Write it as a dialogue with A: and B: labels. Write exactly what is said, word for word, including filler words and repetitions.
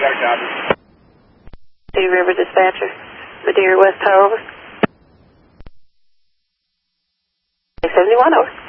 A: got a copy.
B: Sea River Dispatcher, Madeira West Tower, over. seventy-one, over.